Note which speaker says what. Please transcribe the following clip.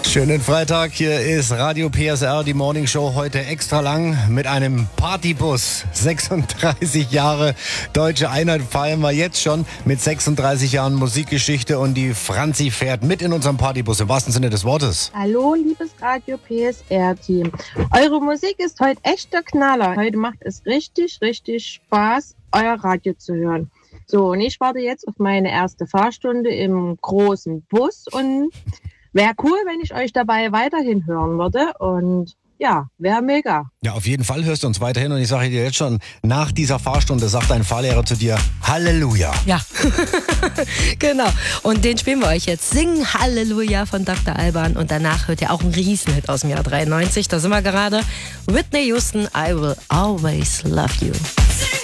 Speaker 1: Schönen Freitag, hier ist Radio PSR, die Morning Show heute extra lang mit einem Partybus. 36 Jahre Deutsche Einheit feiern wir jetzt schon mit 36 Jahren Musikgeschichte und die Franzi fährt mit in unserem Partybus, im wahrsten Sinne des Wortes.
Speaker 2: Hallo, liebes Radio PSR-Team. Eure Musik ist heute echt der Knaller. Heute macht es richtig, richtig Spaß, euer Radio zu hören. So, und ich warte jetzt auf meine erste Fahrstunde im großen Bus und wäre cool, wenn ich euch dabei weiterhin hören würde und ja, wäre mega.
Speaker 1: Ja, auf jeden Fall hörst du uns weiterhin und ich sage dir jetzt schon, nach dieser Fahrstunde sagt dein Fahrlehrer zu dir, Halleluja.
Speaker 3: Ja, genau. Und den spielen wir euch jetzt. Sing Halleluja von Dr. Alban und danach hört ihr auch einen Riesenhit aus dem Jahr 93. Da sind wir gerade. Whitney Houston, I Will Always Love You.